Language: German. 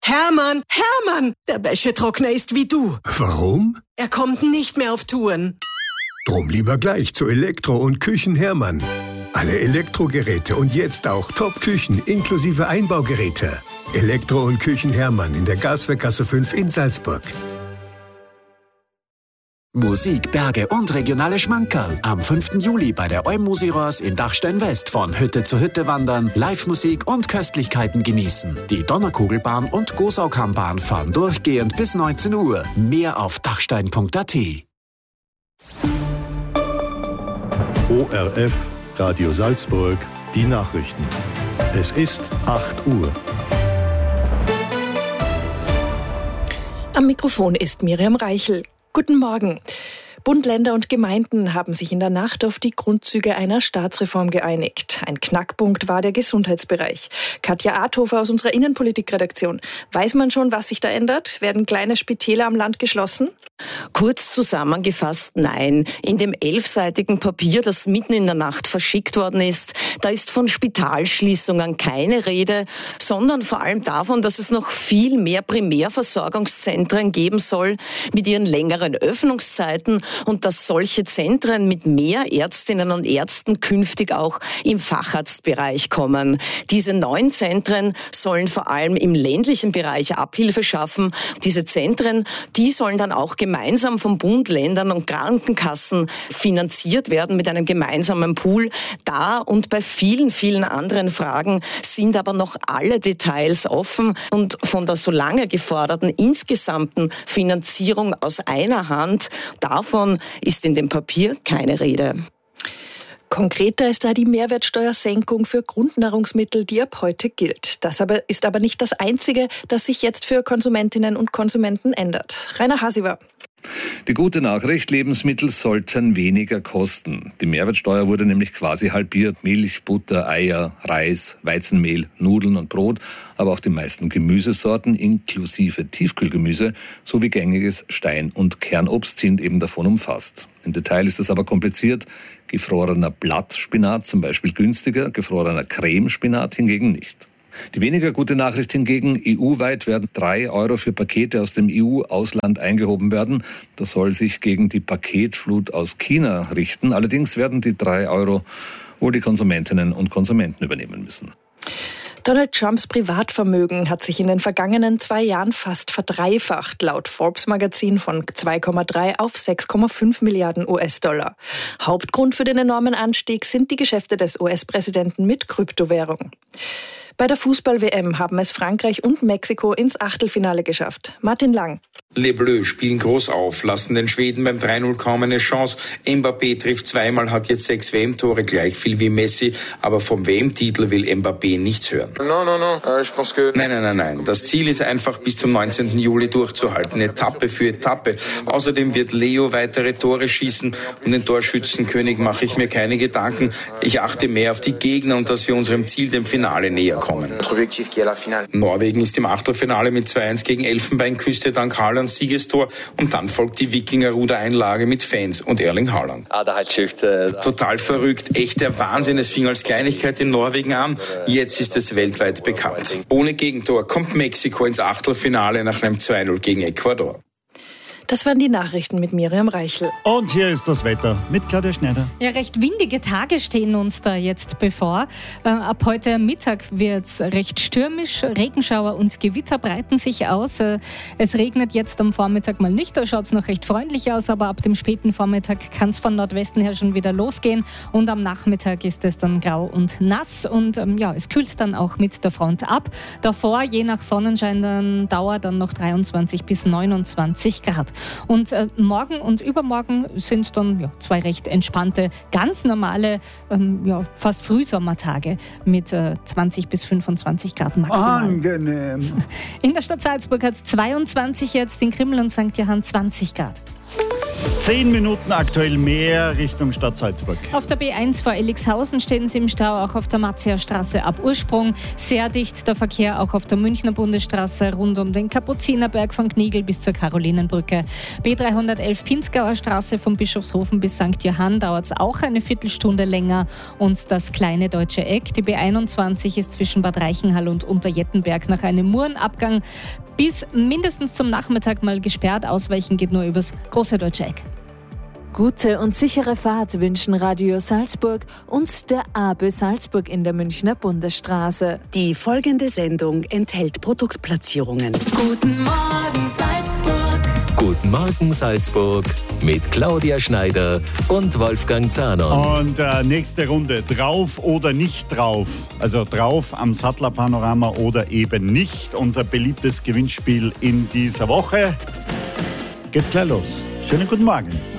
Hermann, der Wäschetrockner ist wie du. Warum? Er kommt nicht mehr auf Touren. Drum lieber gleich zu Elektro und Küchen Hermann. Alle Elektrogeräte und jetzt auch Top-Küchen inklusive Einbaugeräte. Elektro und Küchen Hermann in der Gaswerkgasse 5 in Salzburg. Musik, Berge und regionale Schmankerl. Am 5. Juli bei der Eumusirors in Dachstein West von Hütte zu Hütte wandern, Live-Musik und Köstlichkeiten genießen. Die Donnerkugelbahn und Gosaukammbahn fahren durchgehend bis 19 Uhr. Mehr auf dachstein.at. ORF Radio Salzburg, die Nachrichten. Es ist 8 Uhr. Am Mikrofon ist Miriam Reichel. Guten Morgen. Bund, Länder und Gemeinden haben sich in der Nacht auf die Grundzüge einer Staatsreform geeinigt. Ein Knackpunkt war der Gesundheitsbereich. Katja Adhofer aus unserer Innenpolitikredaktion. Weiß man schon, was sich da ändert? Werden kleine Spitäler am Land geschlossen? Kurz zusammengefasst, nein. In dem 11-seitigen Papier, das mitten in der Nacht verschickt worden ist, da ist von Spitalschließungen keine Rede, sondern vor allem davon, dass es noch viel mehr Primärversorgungszentren geben soll mit ihren längeren Öffnungszeiten und dass solche Zentren mit mehr Ärztinnen und Ärzten künftig auch im Facharztbereich kommen. Diese neuen Zentren sollen vor allem im ländlichen Bereich Abhilfe schaffen. Diese Zentren, die sollen dann auch gemeinsam vom Bund, Ländern und Krankenkassen finanziert werden mit einem gemeinsamen Pool. Da und bei vielen, vielen anderen Fragen sind aber noch alle Details offen und von der so lange geforderten insgesamten Finanzierung aus einer Hand, davon ist in dem Papier keine Rede. Konkreter ist da die Mehrwertsteuersenkung für Grundnahrungsmittel, die ab heute gilt. Das ist aber nicht das Einzige, das sich jetzt für Konsumentinnen und Konsumenten ändert. Rainer Hasiver. Die gute Nachricht, Lebensmittel sollten weniger kosten. Die Mehrwertsteuer wurde nämlich quasi halbiert. Milch, Butter, Eier, Reis, Weizenmehl, Nudeln und Brot, aber auch die meisten Gemüsesorten inklusive Tiefkühlgemüse sowie gängiges Stein- und Kernobst sind eben davon umfasst. Im Detail ist es aber kompliziert. Gefrorener Blattspinat zum Beispiel günstiger, gefrorener Cremespinat hingegen nicht. Die weniger gute Nachricht hingegen, EU-weit werden 3 Euro für Pakete aus dem EU-Ausland eingehoben werden. Das soll sich gegen die Paketflut aus China richten. Allerdings werden die 3 Euro wohl die Konsumentinnen und Konsumenten übernehmen müssen. Donald Trumps Privatvermögen hat sich in den vergangenen 2 Jahren fast verdreifacht, laut Forbes-Magazin von 2,3 auf 6,5 Milliarden US-Dollar. Hauptgrund für den enormen Anstieg sind die Geschäfte des US-Präsidenten mit Kryptowährung. Bei der Fußball-WM haben es Frankreich und Mexiko ins Achtelfinale geschafft. Martin Lang. Les Bleus spielen groß auf, lassen den Schweden beim 3-0 kaum eine Chance. Mbappé trifft zweimal, hat jetzt 6 WM-Tore, gleich viel wie Messi. Aber vom WM-Titel will Mbappé nichts hören. Nein. Das Ziel ist einfach, bis zum 19. Juli durchzuhalten, Etappe für Etappe. Außerdem wird Leo weitere Tore schießen. Um den Torschützenkönig mache ich mir keine Gedanken. Ich achte mehr auf die Gegner und dass wir unserem Ziel, dem Finale, näher kommen. Norwegen ist im Achtelfinale mit 2-1 gegen Elfenbeinküste dank Haalands Siegestor und dann folgt die Wikinger-Rudereinlage mit Fans und Erling Haaland. Total verrückt, echt der Wahnsinn. Es fing als Kleinigkeit in Norwegen an, jetzt ist es weltweit bekannt. Ohne Gegentor kommt Mexiko ins Achtelfinale nach einem 2-0 gegen Ecuador. Das waren die Nachrichten mit Miriam Reichel. Und hier ist das Wetter mit Claudia Schneider. Ja, recht windige Tage stehen uns da jetzt bevor. Ab heute Mittag wird es recht stürmisch. Regenschauer und Gewitter breiten sich aus. Es regnet jetzt am Vormittag mal nicht, da schaut es noch recht freundlich aus, aber ab dem späten Vormittag kann es von Nordwesten her schon wieder losgehen und am Nachmittag ist es dann grau und nass und es kühlt dann auch mit der Front ab. Davor, je nach Sonnenschein, dann Dauer dann noch 23 bis 29 Grad. Und morgen und übermorgen sind dann 2 recht entspannte, ganz normale, fast Frühsommertage mit 20 bis 25 Grad maximal. Angenehm. In der Stadt Salzburg hat es 22 jetzt, in Krimml und St. Johann 20 Grad. 10 Minuten aktuell mehr Richtung Stadt Salzburg. Auf der B1 vor Elixhausen stehen Sie im Stau, auch auf der Marzia-Straße ab Ursprung. Sehr dicht der Verkehr auch auf der Münchner Bundesstraße rund um den Kapuzinerberg von Knigl bis zur Karolinenbrücke. B311 Pinzgauer Straße von Bischofshofen bis St. Johann dauert es auch eine Viertelstunde länger. Und das kleine Deutsche Eck, die B21 ist zwischen Bad Reichenhall und Unterjettenberg nach einem Murenabgang bis mindestens zum Nachmittag mal gesperrt. Ausweichen geht nur übers große Deutsche Eck. Gute und sichere Fahrt wünschen Radio Salzburg und der ABE Salzburg in der Münchner Bundesstraße. Die folgende Sendung enthält Produktplatzierungen. Guten Morgen Salzburg. Guten Morgen Salzburg mit Claudia Schneider und Wolfgang Zahner. Und nächste Runde, drauf oder nicht drauf. Also drauf am Sattler-Panorama oder eben nicht. Unser beliebtes Gewinnspiel in dieser Woche. Geht gleich los. Schönen guten Morgen.